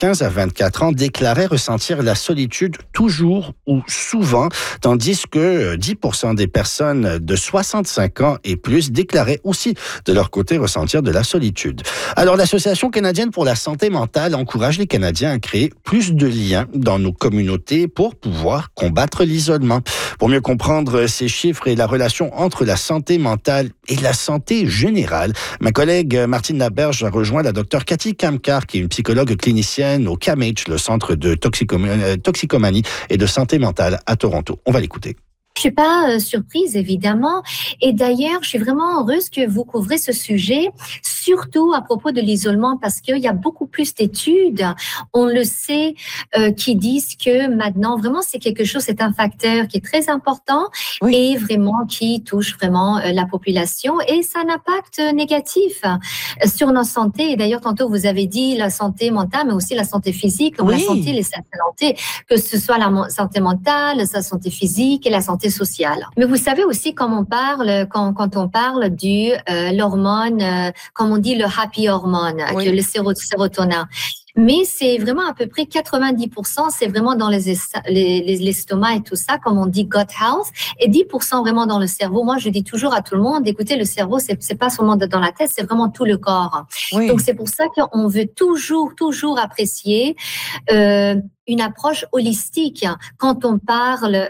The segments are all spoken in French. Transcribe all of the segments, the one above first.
15 à 24 ans déclaraient ressentir la solitude toujours ou souvent, tandis que 10% des personnes de 65 ans et plus déclaraient aussi de leur côté ressentir de la solitude. Alors, l'Association canadienne pour la santé mentale encourage les Canadiens à créer plus de liens dans nos communautés pour pouvoir combattre l'isolement. Pour mieux comprendre ces chiffres et la relation entre la santé mentale et la santé générale, ma collègue Martine Laberge a rejoint la docteure Cathy Kamkar, qui est une psychologue clinicienne au CAMH, le Centre de toxicomanie et de santé mentale à Toronto. On va l'écouter. Je suis pas surprise, évidemment. Et d'ailleurs, je suis vraiment heureuse que vous couvrez ce sujet, surtout à propos de l'isolement, parce qu'il y a beaucoup plus d'études, on le sait, qui disent que maintenant, vraiment, c'est quelque chose, c'est un facteur qui est très important et vraiment qui touche vraiment la population. Et ça a un impact négatif sur notre santé. Et d'ailleurs, tantôt, vous avez dit la santé mentale, mais aussi la santé physique. Donc, la santé, les santé, que ce soit la santé mentale, la santé physique et la santé sociale. Mais vous savez aussi quand on parle du l'hormone, comme on dit le happy hormone, que le sérotonin. Mais c'est vraiment à peu près 90%, c'est vraiment dans l'estomac et tout ça, comme on dit gut health, et 10% vraiment dans le cerveau. Moi, je dis toujours à tout le monde, écoutez, le cerveau, c'est pas seulement dans la tête, c'est vraiment tout le corps. Donc, c'est pour ça qu'on veut toujours apprécier une approche holistique quand on parle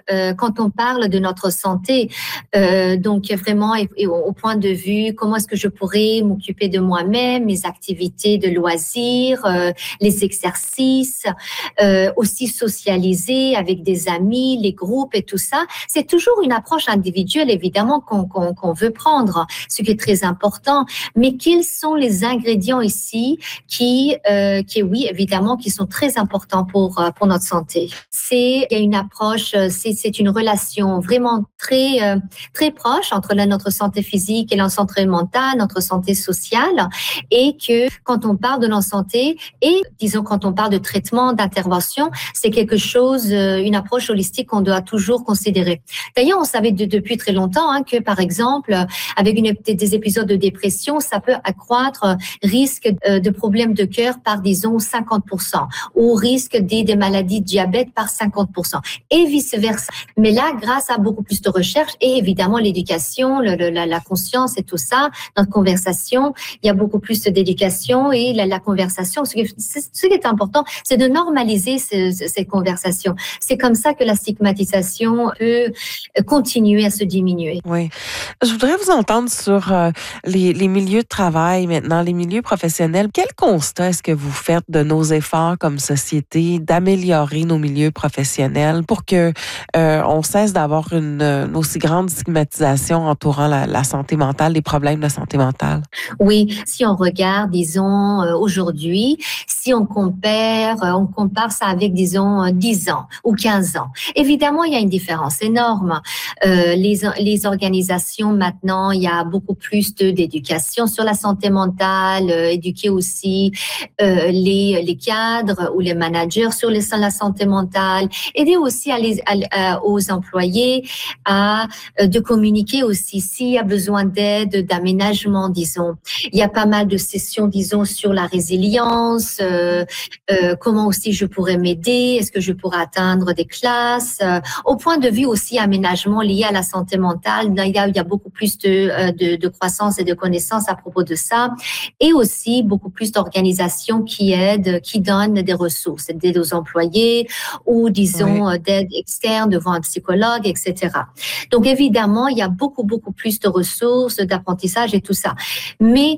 de notre santé. Donc, vraiment, au point de vue, comment est-ce que je pourrais m'occuper de moi-même, mes activités de loisirs, les exercices, aussi socialiser avec des amis, les groupes et tout ça. C'est toujours une approche individuelle, évidemment, qu'on veut prendre, ce qui est très important. Mais quels sont les ingrédients ici qui oui, évidemment, qui sont très importants pour notre santé? Il y a une approche, c'est une relation vraiment très proche entre notre santé physique et notre santé mentale, notre santé sociale, et que quand on parle de notre santé et disons quand on parle de traitement, d'intervention, c'est quelque chose, une approche holistique qu'on doit toujours considérer. D'ailleurs, on savait depuis très longtemps que par exemple, avec des épisodes de dépression, ça peut accroître risque de problèmes de cœur par disons 50%, ou risque des maladies de diabète par 50%, et vice-versa. Mais là, grâce à beaucoup plus de recherches et évidemment l'éducation, la conscience et tout ça, notre conversation, il y a beaucoup plus d'éducation et la conversation. Ce qui est important, c'est de normaliser ces conversations. C'est comme ça que la stigmatisation peut continuer à se diminuer. Oui. Je voudrais vous entendre sur les milieux de travail maintenant, les milieux professionnels. Quel constat est-ce que vous faites de nos efforts comme société d'améliorer nos milieux professionnels pour que on cesse d'avoir une aussi grande stigmatisation entourant la santé mentale, les problèmes de santé mentale? Oui, si on regarde, disons, aujourd'hui, si on compare ça avec, disons, 10 ans ou 15 ans. Évidemment, il y a une différence énorme. Les organisations, maintenant, il y a beaucoup plus d'éducation sur la santé mentale, éduquer aussi les cadres ou les managers sur la santé mentale, aider aussi aux employés de communiquer aussi s'il y a besoin d'aide, d'aménagement, disons. Il y a pas mal de sessions, disons, sur la résilience, comment aussi je pourrais m'aider, est-ce que je pourrais atteindre des classes, au point de vue aussi aménagement lié à la santé mentale, il y a beaucoup plus de croissance et de connaissances à propos de ça, et aussi beaucoup plus d'organisations qui aident, qui donnent des ressources, d'aide aux employés ou, disons, d'aide externe devant un psychologue, etc. Donc, évidemment, il y a beaucoup plus de ressources, d'apprentissage et tout ça. Mais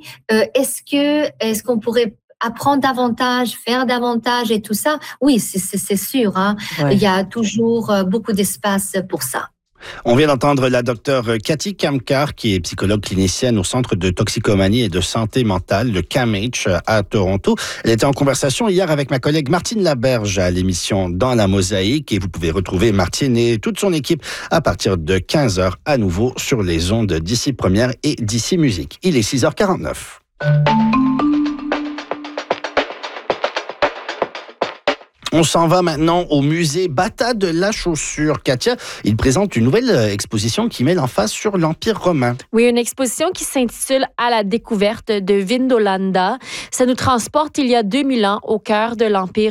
est-ce qu'on pourrait apprendre davantage, faire davantage et tout ça? Oui, c'est sûr. Il y a toujours beaucoup d'espace pour ça. On vient d'entendre la docteure Cathy Kamkar, qui est psychologue clinicienne au Centre de toxicomanie et de santé mentale, le CAMH, à Toronto. Elle était en conversation hier avec ma collègue Martine Laberge à l'émission Dans la Mosaïque, et vous pouvez retrouver Martine et toute son équipe à partir de 15h à nouveau sur les ondes d'Ici Première et d'Ici Musique. Il est 6h49. On s'en va maintenant au musée Bata de la chaussure. Katia, il présente une nouvelle exposition qui met l'emphase sur l'Empire romain. Oui, une exposition qui s'intitule « À la découverte de Vindolanda ». Ça nous transporte il y a 2000 ans au cœur de l'Empire